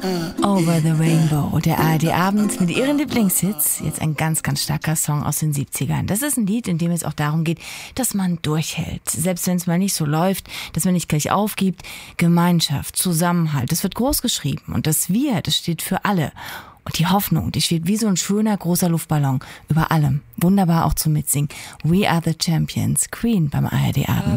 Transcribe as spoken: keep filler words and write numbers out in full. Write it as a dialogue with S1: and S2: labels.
S1: Over the Rainbow, der A R D-Abend mit ihren Lieblingshits. Jetzt ein ganz, ganz starker Song aus den siebzigern. Das ist ein Lied, in dem es auch darum geht, dass man durchhält. Selbst wenn es mal nicht so läuft, dass man nicht gleich aufgibt. Gemeinschaft, Zusammenhalt, das wird groß geschrieben. Und das Wir, das steht für alle. Und die Hoffnung, die schwebt wie so ein schöner, großer Luftballon über allem. Wunderbar auch zum Mitsingen. We are the Champions, Queen beim A R D-Abend.